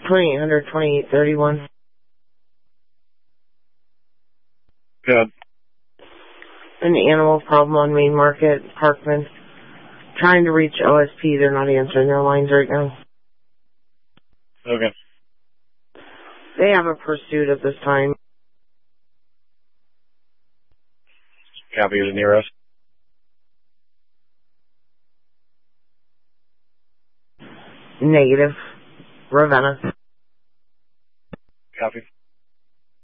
2800-2831. Good. An animal problem on Main Market, Parkman. Trying to reach OSP. They're not answering their lines right now. Okay. They have a pursuit at this time. Copy is near us. Negative. Ravenna.